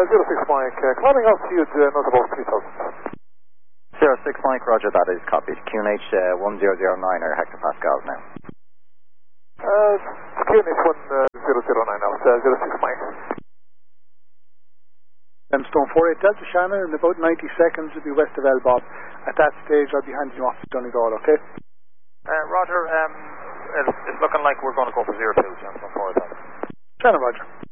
06 Mike, climbing altitude not above 3000. 06 Mike, roger, that is copied. QNH 1009 or hectopascals now. QNH 1009 now, 06 Mike. Stone 48 Delta Shannon, in about 90 seconds will be west of Elbob. At that stage I'll be handing you off to Donegal, okay? Roger, it's looking like we're going to go for 02, Johnson 4000. Shannon, roger.